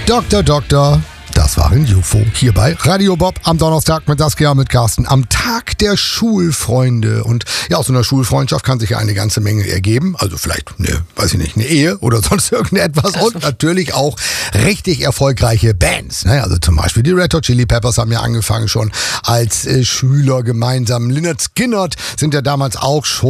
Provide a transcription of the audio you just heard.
Doktor, das war ein UFO. Hier bei Radio Bob am Donnerstag mit Saskia und mit Carsten am Tag der Schulfreunde. Und ja, aus so einer Schulfreundschaft kann sich ja eine ganze Menge ergeben. Also vielleicht, eine Ehe oder sonst irgendetwas. Und natürlich auch richtig erfolgreiche Bands. Also zum Beispiel die Red Hot Chili Peppers haben ja angefangen schon als Schüler gemeinsam. Lynyrd Skynyrd sind ja damals auch schon